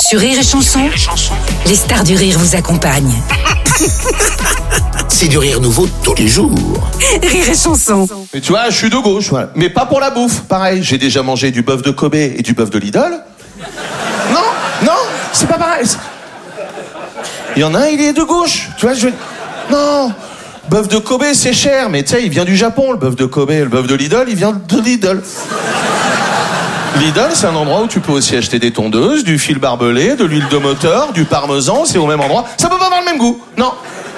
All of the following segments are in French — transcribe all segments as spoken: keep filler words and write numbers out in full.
Sur Rire et Chanson, les stars du rire vous accompagnent. C'est du rire nouveau tous les jours. Rire et Chanson. Mais tu vois, je suis de gauche, voilà. Mais pas pour la bouffe. Pareil, j'ai déjà mangé du bœuf de Kobe et du bœuf de Lidl. Non, non, c'est pas pareil. Il y en a un, il est de gauche. Tu vois, je... Non, bœuf de Kobe, c'est cher, mais tu sais, il vient du Japon, le bœuf de Kobe. Le bœuf de Lidl, il vient de Lidl. Lidl, c'est un endroit où tu peux aussi acheter des tondeuses, du fil barbelé, de l'huile de moteur, du parmesan, c'est au même endroit. Ça peut pas avoir le même goût, non.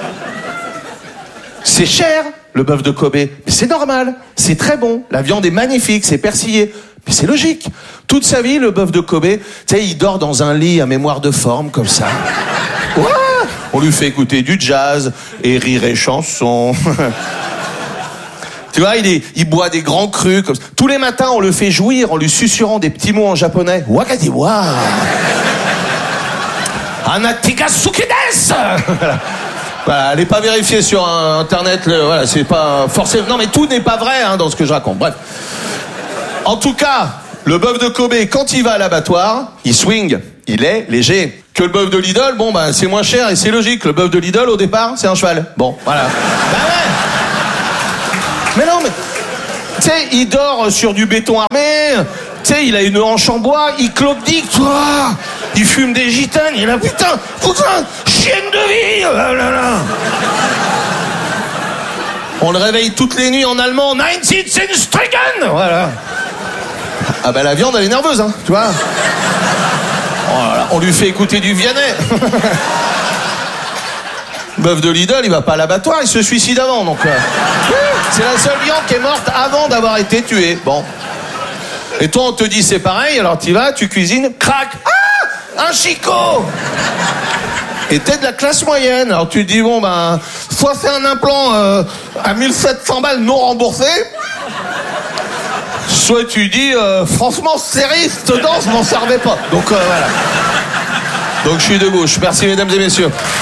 C'est cher, le bœuf de Kobe, mais c'est normal, c'est très bon, la viande est magnifique, c'est persillé, mais c'est logique. Toute sa vie, le bœuf de Kobe, tu sais, il dort dans un lit à mémoire de forme, comme ça. Ouais, on lui fait écouter du jazz et rire et chanson. Tu vois, il, est, il boit des grands crus. Comme ça. Tous les matins, on le fait jouir en lui susurrant des petits mots en japonais. Wakadiwa. Anatika sukides. Voilà, allez pas vérifier sur internet. Le, voilà, c'est pas forcément. Non, mais tout n'est pas vrai hein, dans ce que je raconte. Bref. En tout cas, le bœuf de Kobe, quand il va à l'abattoir, il swing. Il est léger. Que le bœuf de Lidl, bon, bah, c'est moins cher et c'est logique. Le bœuf de Lidl, au départ, c'est un cheval. Bon, voilà. Bah ouais. Mais non, mais... Tu sais, il dort sur du béton armé. Tu sais, il a une hanche en bois. Il clopdique, toi. Il fume des gitanes. Il a putain, putain, chienne de vie. Oh là là. On le réveille toutes les nuits en allemand. neunzehn Voilà. Ah bah la viande, elle est nerveuse, hein, tu vois. Oh là là. On lui fait écouter du Vianney. Bœuf de Lidl, il va pas à l'abattoir, il se suicide avant, donc... Euh... C'est la seule viande qui est morte avant d'avoir été tuée. Bon. Et toi, on te dit c'est pareil, alors tu vas, tu cuisines, crac. Ah, un chicot. Et t'es de la classe moyenne, alors tu te dis, bon, ben, soit faire un implant euh, à mille sept cents balles non remboursé, soit tu dis, euh, franchement, série, cette danse, m'en servait pas. Donc, euh, voilà. Donc, je suis de gauche. Merci, mesdames et messieurs.